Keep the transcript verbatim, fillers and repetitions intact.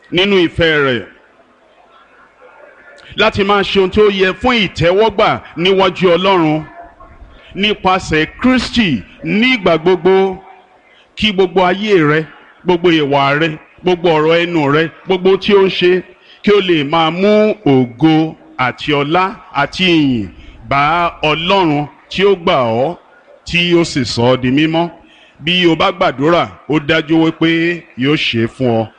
nínú ìfẹ́ rẹ̀ láti máa ṣe ohun tí ó yẹ fún ìtẹ́wọ́gbà níwájú Ọlọ́run nípasẹ̀ Kristi nígbà gbogbo. Kí gbogbo ayé rẹ, gbogbo ìwà rẹ, gbogbo ọ̀rọ̀ ẹnu rẹ, gbogbo tí ó ń ṣe, kí ó lè máa mú ògo àti ọlá àti ìyìn bá Ọlọ́run tí ó gbà ọ́ tí ó sì sọ ọ́ di mímọ́. Bí o bá gbàdúrà, ó dájú wípé yóò ṣe é fún ọ.